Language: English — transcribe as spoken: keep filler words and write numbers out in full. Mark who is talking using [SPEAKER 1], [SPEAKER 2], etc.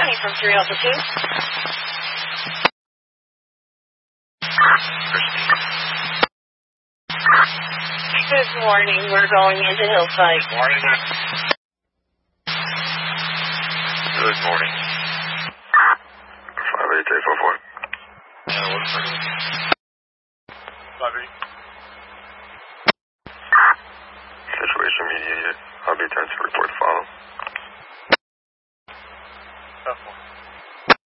[SPEAKER 1] County from three Alpha two. Good morning. We're going into Hillside.
[SPEAKER 2] Morning. Good morning.
[SPEAKER 3] five eight eight four four.
[SPEAKER 2] Yeah, what's the five eight.
[SPEAKER 3] Situation mediated. I'll be ten to report.